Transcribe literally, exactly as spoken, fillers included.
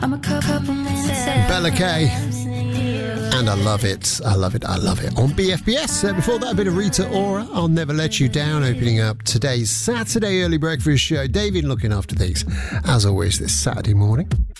I'm a couple minutes Bella Kay. And I love it, I love it, I love it. On B F B S, uh, before that, a bit of Rita Ora, I'll Never Let You Down, opening up today's Saturday early breakfast show. David looking after things, as always, this Saturday morning.